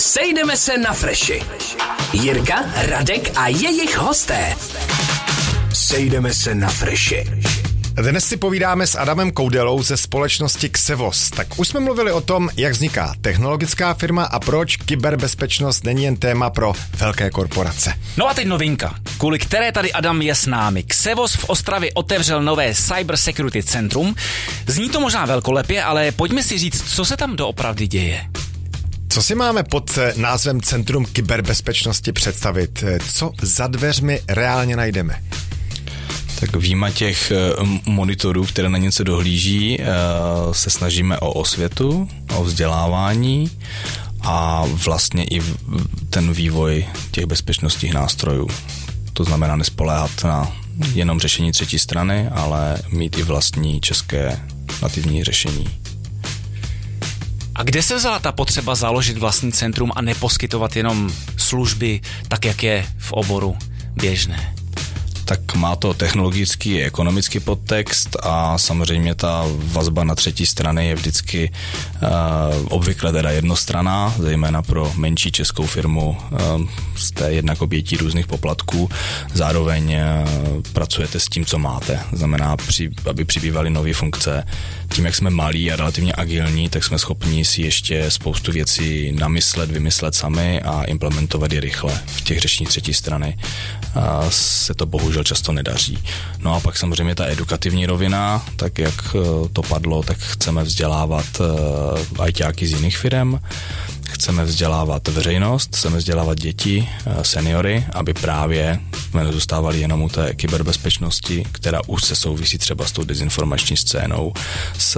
Sejdeme se na Freši. Jirka, Radek a jejich hosté. Sejdeme se na Freši. Dnes si povídáme s Adamem Koudelou ze společnosti Xevos. Tak už jsme mluvili o tom, jak vzniká technologická firma a proč kyberbezpečnost není jen téma pro velké korporace. No a teď novinka, kvůli které tady Adam je s námi. Xevos v Ostravě otevřel nové Cyber Security centrum. Zní to možná velkolepě, ale pojďme si říct, co se tam doopravdy děje. Co si máme pod názvem Centrum kyberbezpečnosti představit? Co za dveřmi reálně najdeme? Tak výjima těch monitorů, které na něco dohlíží, se snažíme o osvětu, o vzdělávání a vlastně i ten vývoj těch bezpečnostních nástrojů. To znamená nespoléhat na jenom řešení třetí strany, ale mít i vlastní české nativní řešení. A kde se vzala ta potřeba založit vlastní centrum a neposkytovat jenom služby, tak jak je v oboru běžné? Tak má to technologický i ekonomický podtext a samozřejmě ta vazba na třetí strany je vždycky obvykle teda jednostranná, zejména pro menší českou firmu jste jednak obětí různých poplatků, zároveň pracujete s tím, co máte. Znamená, aby přibývaly nové funkce. Tím, jak jsme malí a relativně agilní, tak jsme schopni si ještě spoustu věcí namyslet, vymyslet sami a implementovat je rychle. V těch řešeních třetí strany se to bohužel často nedaří. No a pak samozřejmě ta edukativní rovina, tak jak to padlo, tak chceme vzdělávat ajťáky z jiných firem, chceme vzdělávat veřejnost, chceme vzdělávat děti, seniory, aby právě jsme nezůstávali jenom u té kyberbezpečnosti, která už se souvisí třeba s tou dezinformační scénou, s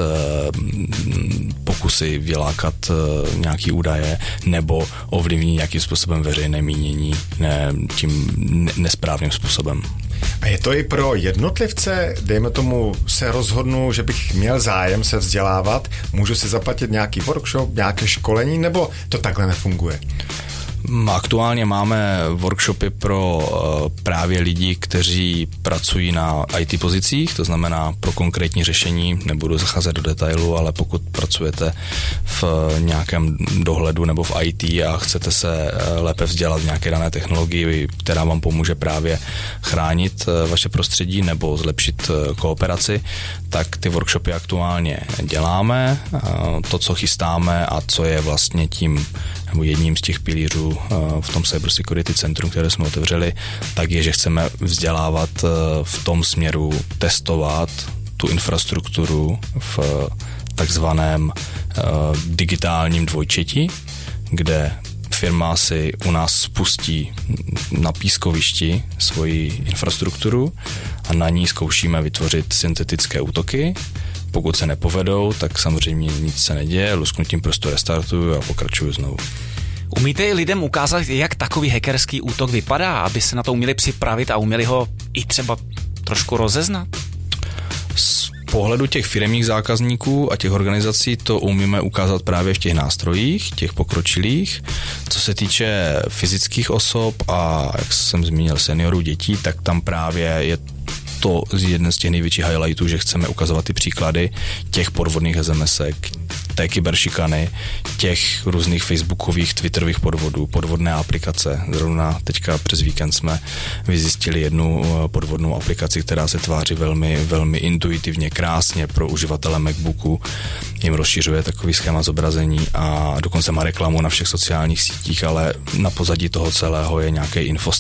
pokusy vylákat nějaký údaje nebo ovlivnit nějakým způsobem veřejné mínění tím nesprávným způsobem. A je to i pro jednotlivce, dejme tomu, se rozhodnu, že bych měl zájem se vzdělávat, můžu si zaplatit nějaký workshop, nějaké školení, nebo to takhle nefunguje? Aktuálně máme workshopy pro právě lidi, kteří pracují na IT pozicích, to znamená pro konkrétní řešení, nebudu zacházet do detailu, ale pokud pracujete v nějakém dohledu nebo v IT a chcete se lépe vzdělat v nějaké dané technologii, která vám pomůže právě chránit vaše prostředí nebo zlepšit kooperaci, tak ty workshopy aktuálně děláme. To, co chystáme a co je vlastně tím nebo jedním z těch pilířů v tom Cyber Security centrum, které jsme otevřeli, tak je, že chceme vzdělávat v tom směru testovat tu infrastrukturu v takzvaném digitálním dvojčeti, kde firma si u nás spustí na pískovišti svoji infrastrukturu a na ní zkoušíme vytvořit syntetické útoky. Pokud se nepovedou, tak samozřejmě nic se neděje, lusknutím prostě restartuju a pokračuju znovu. Umíte i lidem ukázat, jak takový hackerský útok vypadá, aby se na to uměli připravit a uměli ho i třeba trošku rozeznat? Z pohledu těch firemních zákazníků a těch organizací to umíme ukázat právě v těch nástrojích, těch pokročilých. Co se týče fyzických osob a, jak jsem zmínil, seniorů, dětí, tak tam právě je to jeden z těch největších highlightů, že chceme ukazovat ty příklady těch podvodných SMSek, té kyberšikany, těch různých facebookových, twitterových podvodů, podvodné aplikace. Zrovna teďka přes víkend jsme vyzjistili jednu podvodnou aplikaci, která se tváří velmi, velmi intuitivně, krásně pro uživatele MacBooku. Jim rozšiřuje takový schéma zobrazení a dokonce má reklamu na všech sociálních sítích, ale na pozadí toho celého je nějaký